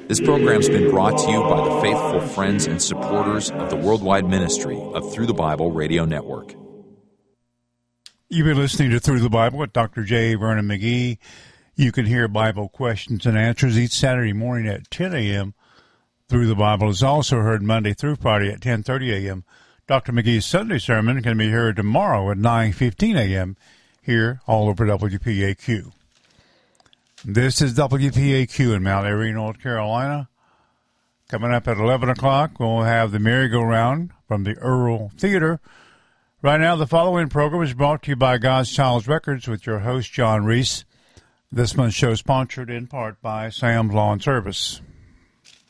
This program's been brought to you by the faithful friends and supporters of the worldwide ministry of Through the Bible Radio Network. You've been listening to Through the Bible with Dr. J. Vernon McGee. You can hear Bible questions and answers each Saturday morning at 10 a.m. Through the Bible is also heard Monday through Friday at 10:30 a.m. Dr. McGee's Sunday sermon can be heard tomorrow at 9:15 a.m. here all over WPAQ. This is WPAQ in Mount Airy, North Carolina. Coming up at 11 o'clock, we'll have the merry-go-round from the Earl Theater. Right now, the following program is brought to you by God's Child's Records with your host, John Reese. This month's show is sponsored in part by Sam's Lawn Service.